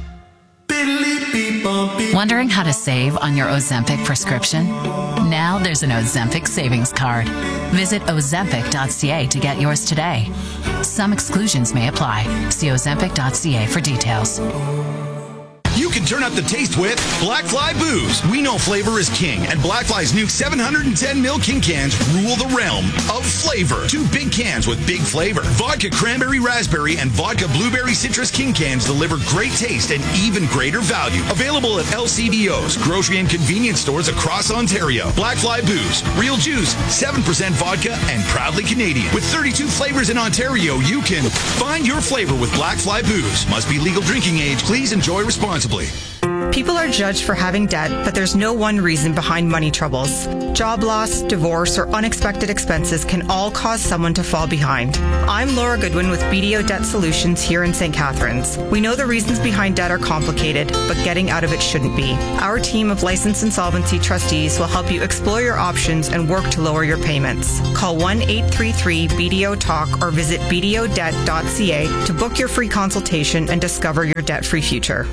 Wondering how to save on your Ozempic prescription? Now there's an Ozempic savings card. Visit ozempic.ca to get yours today. Some exclusions may apply. See ozempic.ca for details. You can turn up the taste with Black Fly Booze. We know flavor is king, and Black Fly's new 710ml King cans rule the realm of flavor. 2 big cans with big flavor. Vodka Cranberry Raspberry and Vodka Blueberry Citrus King cans deliver great taste and even greater value. Available at LCBOs, grocery and convenience stores across Ontario. Black Fly Booze. Real juice, 7% vodka, and proudly Canadian. With 32 flavors in Ontario, you can find your flavor with Black Fly Booze. Must be legal drinking age. Please enjoy responsibly. People are judged for having debt, but there's no one reason behind money troubles. Job loss, divorce, or unexpected expenses can all cause someone to fall behind. I'm Laura Goodwin with BDO Debt Solutions here in St. Catharines. We know the reasons behind debt are complicated, but getting out of it shouldn't be. Our team of licensed insolvency trustees will help you explore your options and work to lower your payments. Call 1-833-BDO-TALK or visit bdodebt.ca to book your free consultation and discover your debt-free future.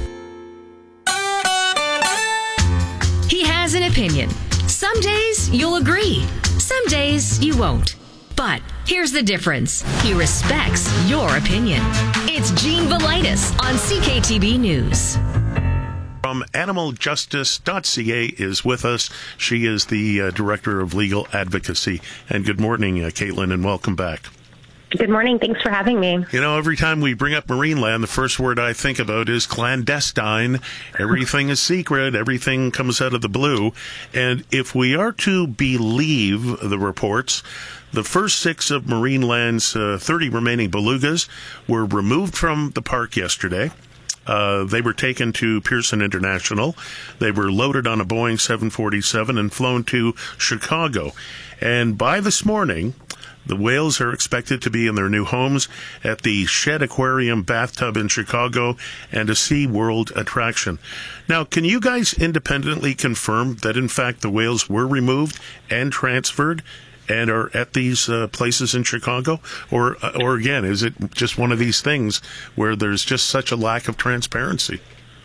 He has an opinion. Some days you'll agree. Some days you won't. But here's the difference. He respects your opinion. It's Gene Velitis on CKTB News. From animaljustice.ca is with us. She is the Director of Legal Advocacy. And good morning, Caitlin, and welcome back. Good morning. Thanks for having me. You know, every time we bring up Marineland, the first word I think about is clandestine. Everything is secret. Everything comes out of the blue. And if we are to believe the reports, the first 6 of Marineland's 30 remaining belugas were removed from the park yesterday. They were taken to Pearson International. They were loaded on a Boeing 747 and flown to Chicago. And by this morning, the whales are expected to be in their new homes at the Shed Aquarium Bathtub in Chicago and a SeaWorld attraction. Now, can you guys independently confirm that, in fact, the whales were removed and transferred and are at these places in Chicago? Or again, is it just one of these things where there's just such a lack of transparency?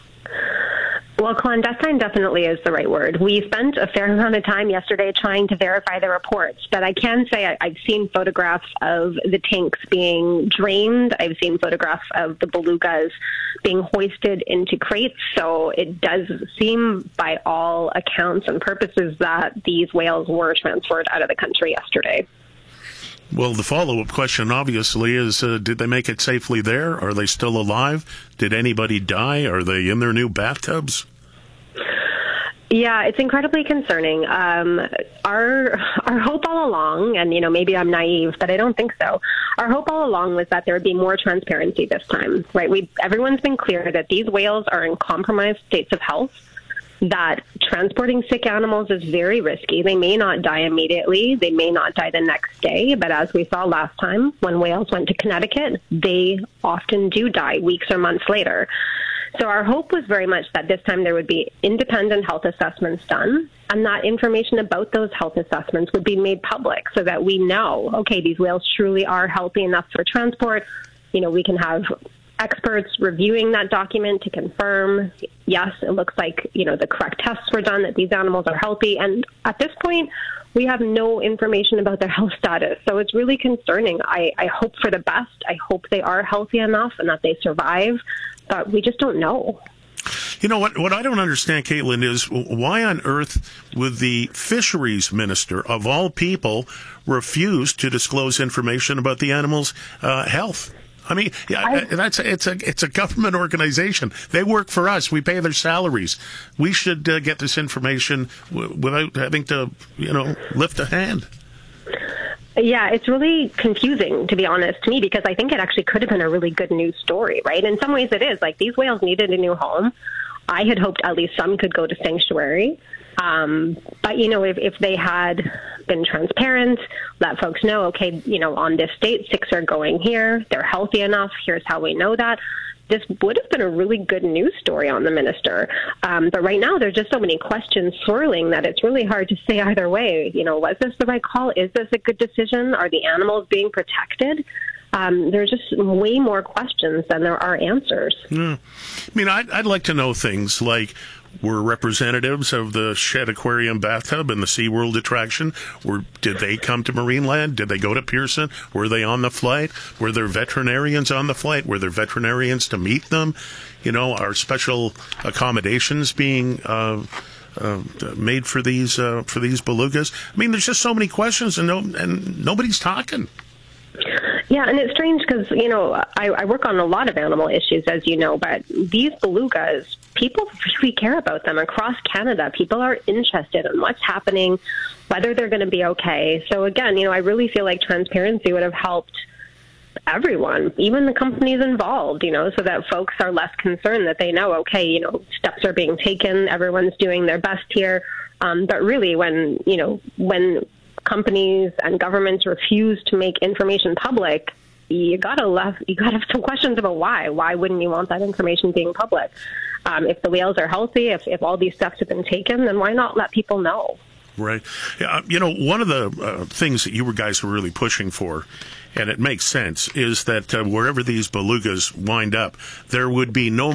Well, clandestine definitely is the right word. We spent a fair amount of time yesterday trying to verify the reports, but I can say I've seen photographs of the tanks being drained. I've seen photographs of the belugas being hoisted into crates, so it does seem by all accounts and purposes that these whales were transferred out of the country yesterday. Well, the follow-up question, obviously, is did they make it safely there? Are they still alive? Did anybody die? Are they in their new bathtubs? Yeah, it's incredibly concerning. Our hope all along, and maybe I'm naive, but I don't think so. Our hope all along was that there would be more transparency this time, right? Everyone's been clear that these whales are in compromised states of health, that transporting sick animals is very risky. They may not die immediately. They may not die the next day. But as we saw last time, when whales went to Connecticut, they often do die weeks or months later. So our hope was very much that this time there would be independent health assessments done, and that information about those health assessments would be made public so that we know, okay, these whales truly are healthy enough for transport. We can have experts reviewing that document to confirm, yes, it looks like, the correct tests were done, that these animals are healthy. And at this point, we have no information about their health status. So it's really concerning. I hope for the best. I hope they are healthy enough and that they survive, but we just don't know. You know, what I don't understand, Caitlin, is why on earth would the fisheries minister, of all people, refuse to disclose information about the animals' health? I mean, it's a government organization. They work for us. We pay their salaries. We should get this information without having to, lift a hand. Yeah, it's really confusing, to be honest, to me, because I think it actually could have been a really good news story, right? In some ways it is. Like, these whales needed a new home. I had hoped at least some could go to sanctuary. But, if they had been transparent, let folks know, okay, on this date, 6 are going here, they're healthy enough, here's how we know that. This would have been a really good news story on the minister. But right now, there's just so many questions swirling that it's really hard to say either way. Was this the right call? Is this a good decision? Are the animals being protected? There's just way more questions than there are answers. I mean, I'd like to know things like, were representatives of the Shed Aquarium bathtub and the SeaWorld attraction, did they come to Marineland? Did they go to Pearson? Were they on the flight? Were there veterinarians on the flight? Were there veterinarians to meet them? Are special accommodations being made for these belugas? I mean, there's just so many questions, and nobody's talking. Yeah, and it's strange because, I work on a lot of animal issues, as you know, but these belugas, people really care about them across Canada. People are interested in what's happening, whether they're going to be okay. So again, I really feel like transparency would have helped everyone, even the companies involved, so that folks are less concerned, that they know, okay, steps are being taken, everyone's doing their best here. But really, when companies and governments refuse to make information public, you gotta have some questions about why. Why wouldn't you want that information being public? If the whales are healthy, if all these steps have been taken, then why not let people know? Right. One of the things that you guys were really pushing for, and it makes sense, is that wherever these belugas wind up, there would be no